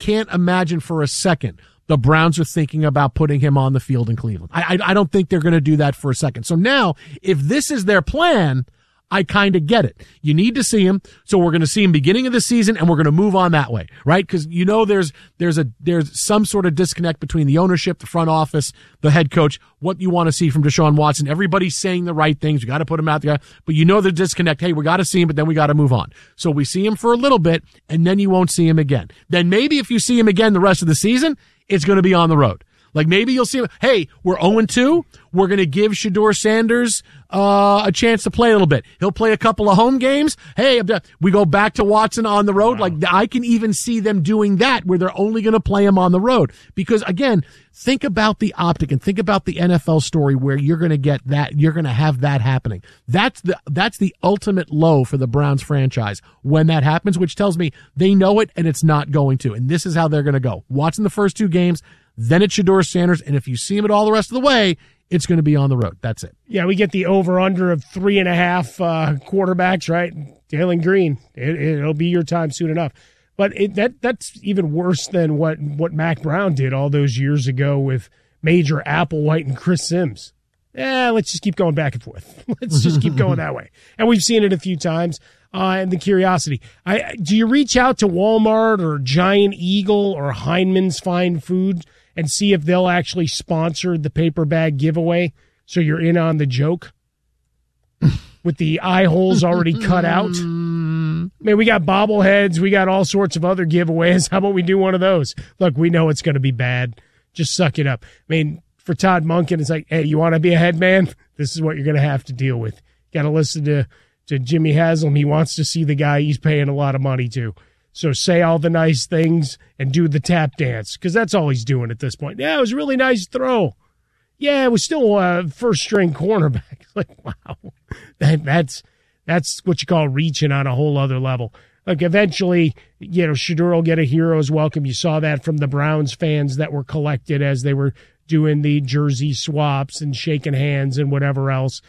can't imagine for a second the Browns are thinking about putting him on the field in Cleveland. I don't think they're going to do that for a second. So now, if this is their plan, I kind of get it. You need to see him, so we're going to see him beginning of the season, and we're going to move on that way, right? Because there's some sort of disconnect between the ownership, the front office, the head coach, what you want to see from Deshaun Watson. Everybody's saying the right things. You got to put him out there, but the disconnect. Hey, we got to see him, but then we got to move on. So we see him for a little bit, and then you won't see him again. Then maybe if you see him again the rest of the season, it's going to be on the road. Like maybe you'll see, hey, we're 0-2. We're going to give Shedeur Sanders a chance to play a little bit. He'll play a couple of home games. Hey, we go back to Watson on the road. Wow. Like I can even see them doing that where they're only going to play him on the road. Because again, think about the optic and think about the NFL story where you're going to get that. You're going to have that happening. That's the ultimate low for the Browns franchise when that happens, which tells me they know it and it's not going to. And this is how they're going to go. Watson the first 2 games. Then it's Shedeur Sanders, and if you see him at all the rest of the way, it's going to be on the road. That's it. Yeah, we get the over-under of 3.5 quarterbacks, right? Jalen Green, it'll be your time soon enough. But that's even worse than what Mac Brown did all those years ago with Major Applewhite and Chris Sims. Let's just keep going back and forth. Let's just keep going that way. And we've seen it a few times. And the curiosity. Do you reach out to Walmart or Giant Eagle or Heinman's Fine Foods and see if they'll actually sponsor the paper bag giveaway so you're in on the joke with the eye holes already cut out? Man, we got bobbleheads. We got all sorts of other giveaways. How about we do one of those? Look, we know it's going to be bad. Just suck it up. I mean, for Todd Monken, it's like, hey, you want to be a head man? This is what you're going to have to deal with. Got to listen to Jimmy Haslam. He wants to see the guy he's paying a lot of money to. So say all the nice things and do the tap dance, because that's all he's doing at this point. Yeah, it was a really nice throw. Yeah, it was still a first-string cornerback. Like, wow, that's what you call reaching on a whole other level. Like, eventually, Shedeur will get a hero's welcome. You saw that from the Browns fans that were collected as they were doing the jersey swaps and shaking hands and whatever else.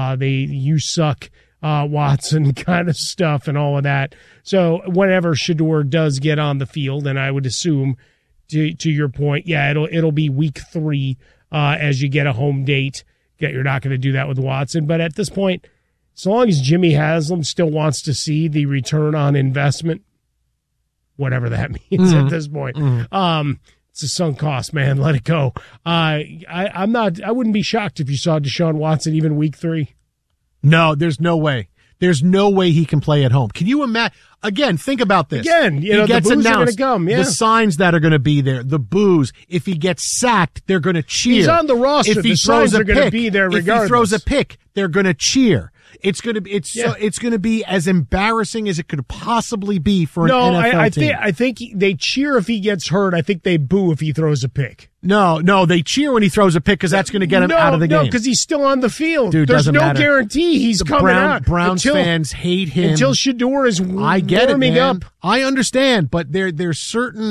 You suck, Watson kind of stuff and all of that. So whenever Shedeur does get on the field, and I would assume, to your point, yeah, it'll be week 3 as you get a home date. You're not going to do that with Watson. But at this point, as long as Jimmy Haslam still wants to see the return on investment, whatever that means at this point, it's a sunk cost, man. Let it go. I wouldn't be shocked if you saw Deshaun Watson even week 3. No, there's no way. There's no way he can play at home. Can you imagine? Again, think about this. Again, the boos are going to come. Yeah. The signs that are going to be there, the boos. If he gets sacked, they're going to cheer. He's on the roster. If he the throws signs are going to be there regardless. If he throws a pick, they're going to cheer. It's going to be it's going to be as embarrassing as it could possibly be for an NFL team. I think they cheer if he gets hurt. I think they boo if he throws a pick. No, they cheer when he throws a pick because that's going to get him out of the game. No, because he's still on the field. Dude, there's no matter. Guarantee he's coming out. Browns fans hate him until Shedeur is warming up. I understand, but there's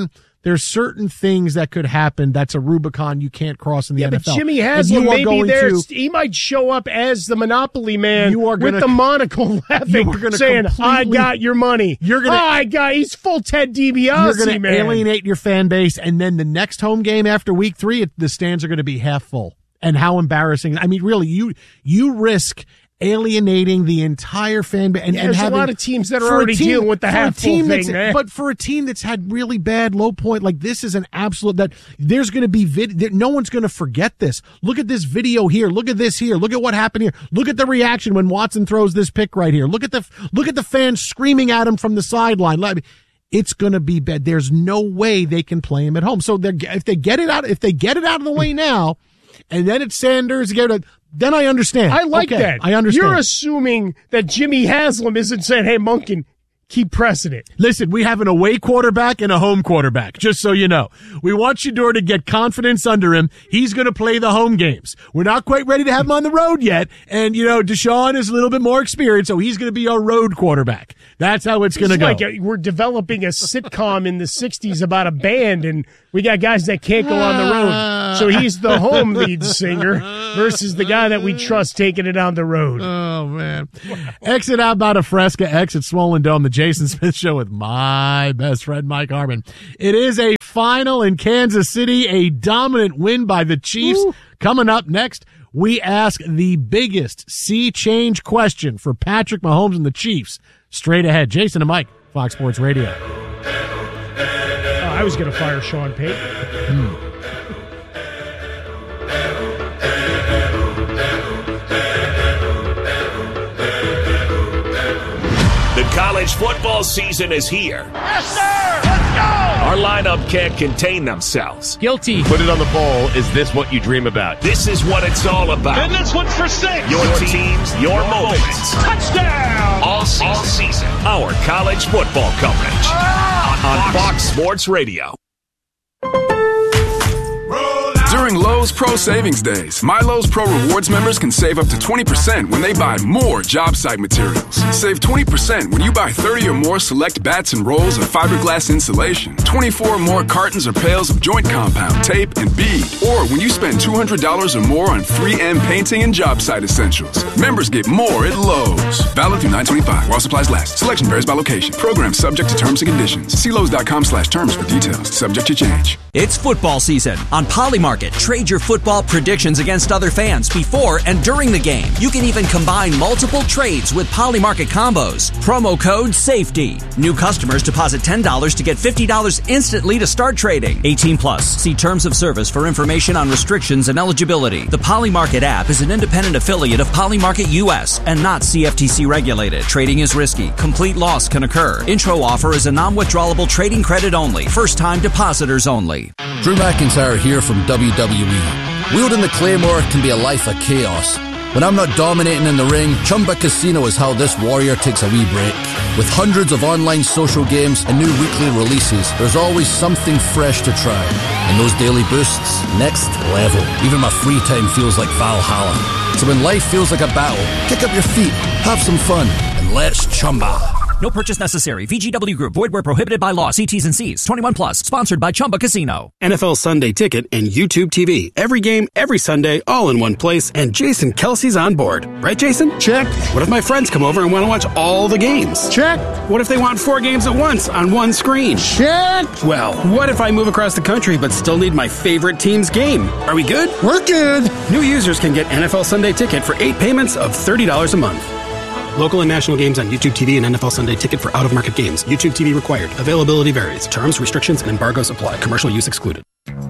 certain things that could happen. That's a Rubicon you can't cross in the NFL. But Jimmy Haslam may be there. He might show up as the Monopoly man with the monocle laughing, saying, I got your money. He's full Ted DiBiase, You're going to alienate your fan base, and then the next home game after week 3, the stands are going to be half full. And how embarrassing. I mean, really, you risk alienating the entire fan base. And there's having, a lot of teams that are already dealing with the half-full thing, man. But for a team that's had really bad low point, like this is an absolute, that there's going to be no one's going to forget this. Look at this video here. Look at this here. Look at what happened here. Look at the reaction when Watson throws this pick right here. Look at the fans screaming at him from the sideline. It's going to be bad. There's no way they can play him at home. So if they get it out of the way now, and then it's Sanders, then I understand. I like that. I understand. You're assuming that Jimmy Haslam isn't saying, hey, Monken, keep pressing it. Listen, we have an away quarterback and a home quarterback, just so you know. We want Shedeur to get confidence under him. He's going to play the home games. We're not quite ready to have him on the road yet. And, Deshaun is a little bit more experienced, so he's going to be our road quarterback. That's how it's going to go. Like we're developing a sitcom in the 60s about a band, and we got guys that can't go on the road. So he's the home lead singer versus the guy that we trust taking it on the road. Oh, man. Exit out about a Fresca, exit Swollen Dome, the Jason Smith Show with my best friend, Mike Harmon. It is a final in Kansas City, a dominant win by the Chiefs. Ooh. Coming up next, we ask the biggest sea change question for Patrick Mahomes and the Chiefs. Straight ahead, Jason and Mike, Fox Sports Radio. I was going to fire Sean Payton. The college football season is here. Yes, sir! Let's go! Our lineup can't contain themselves. Guilty. Put it on the bowl. Is this what you dream about? This is what it's all about. And this one's for 6. Your teams, your moments. Touchdown! All season. Our college football coverage on Fox Sports Radio. During Lowe's Pro Savings Days, My Lowe's Pro Rewards members can save up to 20% when they buy more job site materials. Save 20% when you buy 30 or more select bats and rolls of fiberglass insulation, 24 or more cartons or pails of joint compound, tape, and bead, or when you spend $200 or more on 3M painting and job site essentials. Members get more at Lowe's. Valid through 9/25 while supplies last. Selection varies by location. Program subject to terms and conditions. See Lowe's.com/terms for details. Subject to change. It's football season on Polymarket. Trade your football predictions against other fans before and during the game. You can even combine multiple trades with Polymarket combos. Promo code SAFETY. New customers deposit $10 to get $50 instantly to start trading. 18 plus. See terms of service for information on restrictions and eligibility. The Polymarket app is an independent affiliate of Polymarket US and not CFTC regulated. Trading is risky. Complete loss can occur. Intro offer is a non-withdrawable trading credit only. First-time depositors only. Drew McIntyre here from WWE. Wielding the Claymore can be a life of chaos. When I'm not dominating in the ring, Chumba Casino is how this warrior takes a wee break. With hundreds of online social games and new weekly releases, there's always something fresh to try. And those daily boosts, next level. Even my free time feels like Valhalla. So when life feels like a battle, kick up your feet, have some fun, and let's Chumba. No purchase necessary. VGW Group. Void where prohibited by law. See T's and C's. 21 plus. Sponsored by Chumba Casino. NFL Sunday Ticket and YouTube TV. Every game, every Sunday, all in one place. And Jason Kelsey's on board. Right, Jason? Check. What if my friends come over and want to watch all the games? Check. What if they want 4 games at once on one screen? Check. Well, what if I move across the country but still need my favorite team's game? Are we good? We're good. New users can get NFL Sunday Ticket for 8 payments of $30 a month. Local and national games on YouTube TV and NFL Sunday Ticket for out-of-market games. YouTube TV required. Availability varies. Terms, restrictions, and embargoes apply. Commercial use excluded.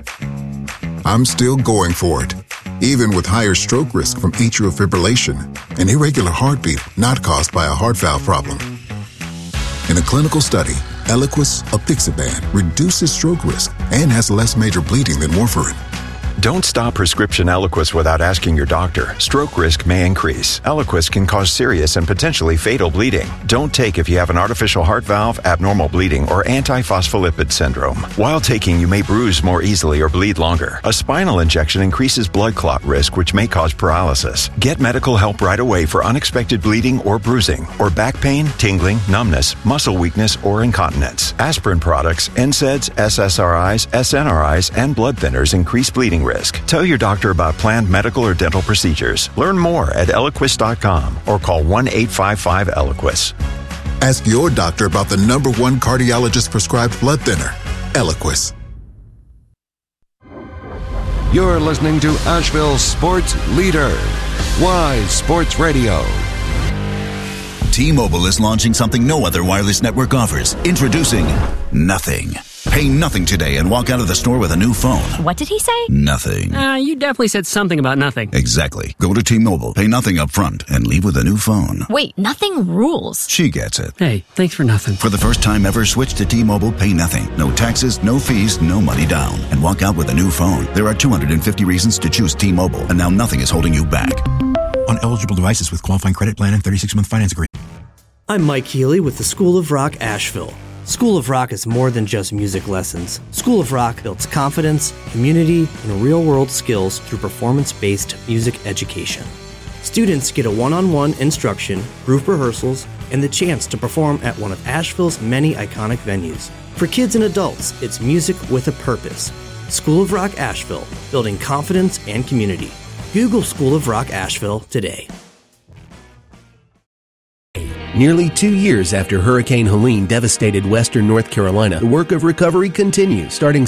I'm still going for it, even with higher stroke risk from atrial fibrillation, an irregular heartbeat not caused by a heart valve problem. In a clinical study, Eliquis apixaban reduces stroke risk and has less major bleeding than warfarin. Don't stop prescription Eliquis without asking your doctor. Stroke risk may increase. Eliquis can cause serious and potentially fatal bleeding. Don't take if you have an artificial heart valve, abnormal bleeding, or antiphospholipid syndrome. While taking, you may bruise more easily or bleed longer. A spinal injection increases blood clot risk, which may cause paralysis. Get medical help right away for unexpected bleeding or bruising, or back pain, tingling, numbness, muscle weakness, or incontinence. Aspirin products, NSAIDs, SSRIs, SNRIs, and blood thinners increase bleeding risk. Tell your doctor about planned medical or dental procedures. Learn more at Eliquis.com or call 1-855-ELIQUIS. Ask your doctor about the #1 cardiologist prescribed blood thinner, Eliquis. You're listening to Asheville's sports leader, Wise Sports Radio. T-Mobile is launching something no other wireless network offers. Introducing Nothing. Pay nothing today and walk out of the store with a new phone. What did he say? Nothing. You definitely said something about nothing. Exactly. Go to T-Mobile, pay nothing up front, and leave with a new phone. Wait, nothing rules. She gets it. Hey, thanks for nothing. For the first time ever, switch to T-Mobile, pay nothing. No taxes, no fees, no money down. And walk out with a new phone. There are 250 reasons to choose T-Mobile, and now nothing is holding you back. On eligible devices with qualifying credit plan and 36-month finance agreement. I'm Mike Healy with the School of Rock Asheville. School of Rock is more than just music lessons. School of Rock builds confidence, community, and real-world skills through performance-based music education. Students get a one-on-one instruction, group rehearsals, and the chance to perform at one of Asheville's many iconic venues. For kids and adults, it's music with a purpose. School of Rock Asheville, building confidence and community. Google School of Rock Asheville today. Nearly 2 years after Hurricane Helene devastated western North Carolina, the work of recovery continues, starting